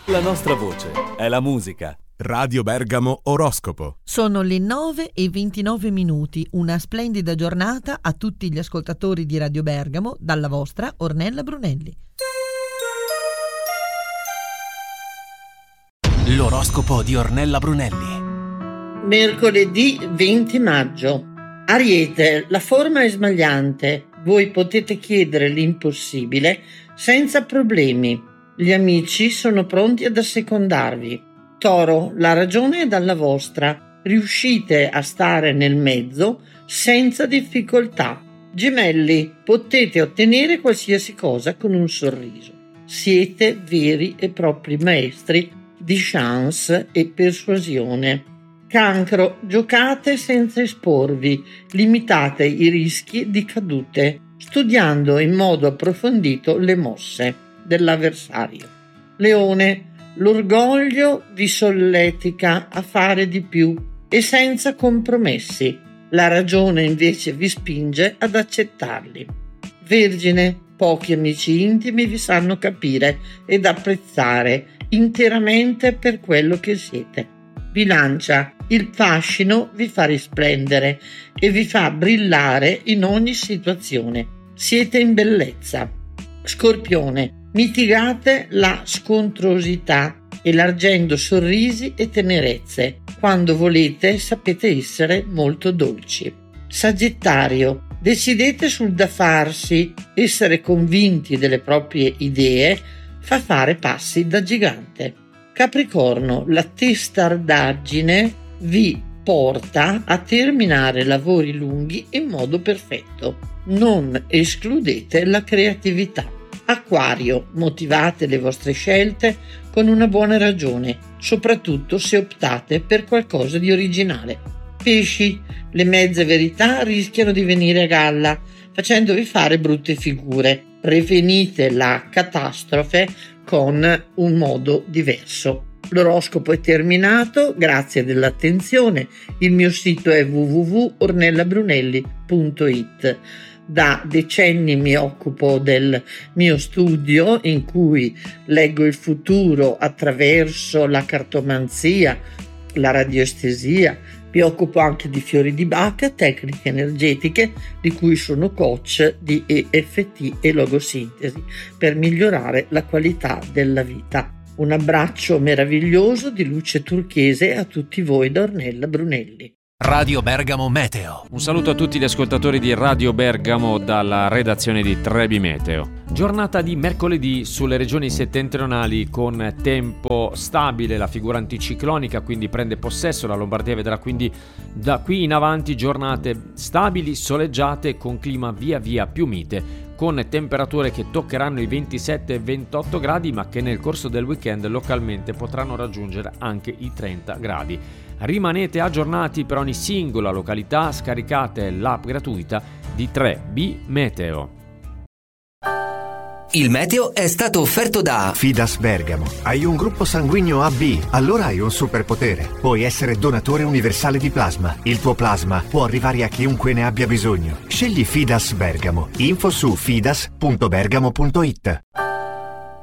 La nostra voce è la musica. Radio Bergamo Oroscopo. Sono le 9:29. Una splendida giornata a tutti gli ascoltatori di Radio Bergamo dalla vostra Ornella Brunelli. L'oroscopo di Ornella Brunelli. Mercoledì 20 maggio. Ariete, la forma è smagliante. Voi potete chiedere l'impossibile senza problemi. Gli amici sono pronti ad assecondarvi. Toro, la ragione è dalla vostra. Riuscite a stare nel mezzo senza difficoltà. Gemelli, potete ottenere qualsiasi cosa con un sorriso. Siete veri e propri maestri di chance e persuasione. Cancro, giocate senza esporvi, limitate i rischi di cadute, studiando in modo approfondito le mosse dell'avversario. Leone, l'orgoglio vi solletica a fare di più e senza compromessi. La ragione invece vi spinge ad accettarli. Vergine, pochi amici intimi vi sanno capire ed apprezzare interamente per quello che siete. Bilancia, il fascino vi fa risplendere e vi fa brillare in ogni situazione. Siete in bellezza. Scorpione, mitigate la scontrosità elargendo sorrisi e tenerezze. Quando volete sapete essere molto dolci. Sagittario, decidete sul da farsi. Essere convinti delle proprie idee fa fare passi da gigante. Capricorno, la testardaggine vi porta a terminare lavori lunghi in modo perfetto. Non escludete la creatività. Acquario, motivate le vostre scelte con una buona ragione, soprattutto se optate per qualcosa di originale. Pesci, le mezze verità rischiano di venire a galla, facendovi fare brutte figure. Prevenite la catastrofe con un modo diverso. L'oroscopo è terminato, grazie dell'attenzione. Il mio sito è www.ornellabrunelli.it. Da decenni mi occupo del mio studio in cui leggo il futuro attraverso la cartomanzia, la radioestesia. Mi occupo anche di fiori di Bach, tecniche energetiche di cui sono coach di EFT e logosintesi per migliorare la qualità della vita. Un abbraccio meraviglioso di luce turchese a tutti voi da Ornella Brunelli. Radio Bergamo Meteo. Un saluto a tutti gli ascoltatori di Radio Bergamo dalla redazione di Trebi Meteo. Giornata di mercoledì sulle regioni settentrionali con tempo stabile, la figura anticiclonica quindi prende possesso, la Lombardia vedrà quindi da qui in avanti giornate stabili, soleggiate con clima via via più mite, con temperature che toccheranno i 27 e 28 gradi ma che nel corso del weekend localmente potranno raggiungere anche i 30 gradi. Rimanete aggiornati per ogni singola località, scaricate l'app gratuita di 3B Meteo. Il meteo è stato offerto da Fidas Bergamo. Hai un gruppo sanguigno AB, allora hai un superpotere. Puoi essere donatore universale di plasma. Il tuo plasma può arrivare a chiunque ne abbia bisogno. Scegli Fidas Bergamo. Info su fidas.bergamo.it.